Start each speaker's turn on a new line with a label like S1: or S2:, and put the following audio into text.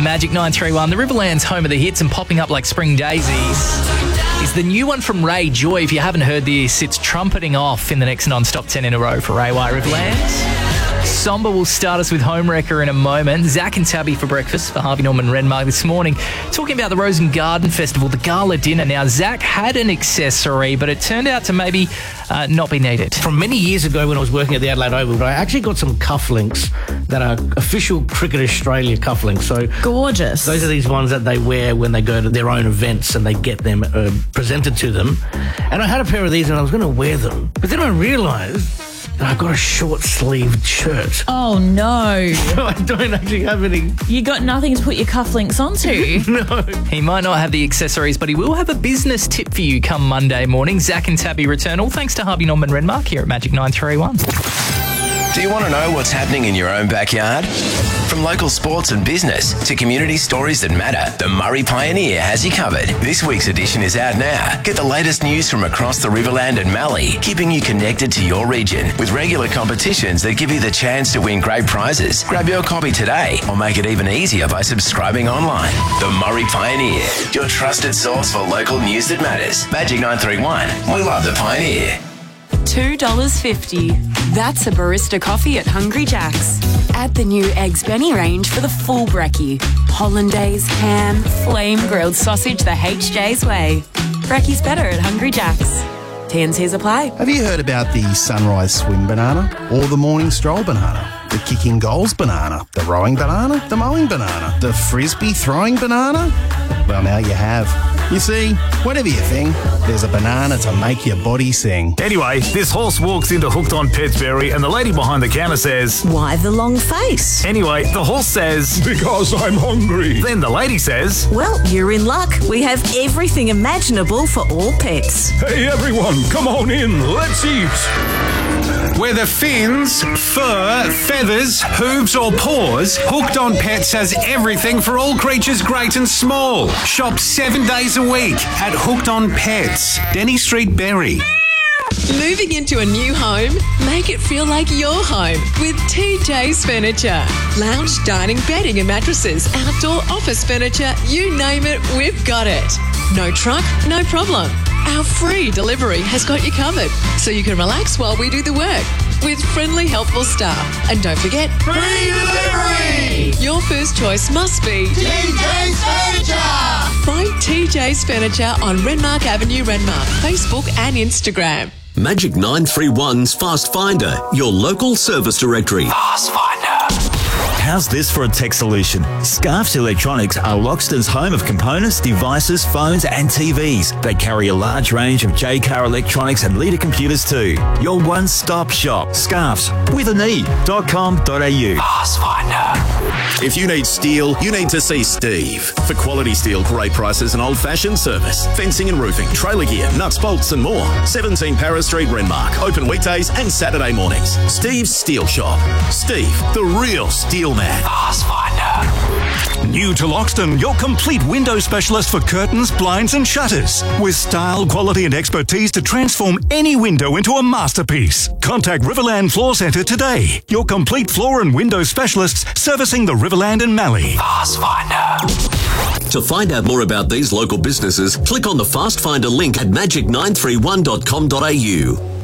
S1: Magic 931, the Riverland's home of the hits and popping up like spring daisies is the new one from Ray Joy. If you haven't heard this, it's trumpeting off in the next non-stop 10 in a row for Ray White Riverland. Somber will start us with Homewrecker in a moment. Zach and Tabby for breakfast for Harvey Norman Renmark this morning. Talking about the Rose and Garden Festival, the gala dinner. Now, Zach had an accessory, but it turned out to maybe not be needed.
S2: From many years ago when I was working at the Adelaide Oval, I actually got some cufflinks that are official Cricket Australia cufflinks. So
S3: gorgeous.
S2: Those are these ones that they wear when they go to their own events and they get them presented to them. And I had a pair of these and I was going to wear them. But then I realised that I've got a short-sleeved shirt.
S3: Oh, no.
S2: So I don't actually have any.
S3: You got nothing to put your cufflinks onto.
S2: No.
S1: He might not have the accessories, but he will have a business tip for you come Monday morning. Zach and Tabby return, all thanks to Harvey Norman Renmark here at Magic 931.
S4: Do you want to know what's happening in your own backyard? From local sports and business to community stories that matter, the Murray Pioneer has you covered. This week's edition is out now. Get the latest news from across the Riverland and Mallee, keeping you connected to your region with regular competitions that give you the chance to win great prizes. Grab your copy today or make it even easier by subscribing online. The Murray Pioneer, your trusted source for local news that matters. Magic 931, we love the Pioneer.
S5: $2.50. That's a barista coffee at Hungry Jack's. Add the new Eggs Benny range for the full brekkie. Hollandaise, ham, flame grilled sausage the HJ's way. Brekkie's better at Hungry Jack's. T&Cs apply.
S6: Have you heard about the sunrise swing banana or the morning stroll banana? The kicking goals banana, the rowing banana, the mowing banana, the frisbee throwing banana? Well, now you have. You see, whatever you think, there's a banana to make your body sing.
S7: Anyway, this horse walks into Hooked on Pets Berry and the lady behind the counter says,
S8: "Why the long face?"
S7: Anyway, the horse says,
S9: "Because I'm hungry."
S7: Then the lady says,
S8: "Well, you're in luck. We have everything imaginable for all pets."
S9: Hey everyone, come on in, let's eat.
S10: Whether fins, fur, feathers, hooves or paws, Hooked on Pets has everything for all creatures great and small. Shop 7 days a week at Hooked on Pets, Denny Street, Berry.
S11: Moving into a new home? Make it feel like your home with TJ's Furniture. Lounge, dining, bedding and mattresses, outdoor office furniture, you name it, we've got it. No truck, no problem. Our free delivery has got you covered, so you can relax while we do the work with friendly, helpful staff. And don't forget, free delivery! Your first choice must be TJ's Furniture! Find TJ's Furniture on Renmark Avenue, Renmark, Facebook and Instagram.
S12: Magic 931's Fast Finder, your local service directory.
S4: Fast Finder.
S13: How's this for a tech solution? Scarfs Electronics are Loxton's home of components, devices, phones and TVs. They carry a large range of J-Car electronics and Leader computers too. Your one-stop shop. Scarfs with an e.com.au.
S4: Fast Finder.
S14: If you need steel, you need to see Steve. For quality steel, great prices and old-fashioned service. Fencing and roofing, trailer gear, nuts, bolts and more. 17 Paris Street, Renmark. Open weekdays and Saturday mornings. Steve's Steel Shop. Steve, the real steel man.
S4: Fast Finder.
S15: New to Loxton, your complete window specialist for curtains, blinds and shutters. With style, quality and expertise to transform any window into a masterpiece. Contact Riverland Floor Centre today. Your complete floor and window specialists servicing the Riverland and Mallee.
S4: Fast Finder.
S12: To find out more about these local businesses, click on the Fast Finder link at magic931.com.au.